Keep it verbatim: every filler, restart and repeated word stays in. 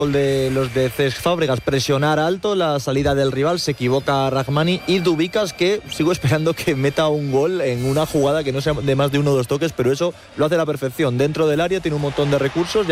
de los de Cesc Fábregas, presionar alto la salida del rival, se equivoca Rahmani y Dubicas, que sigo esperando que meta un gol en una jugada que no sea de más de uno o dos toques, pero eso lo hace a la perfección, dentro del área, tiene un montón de recursos.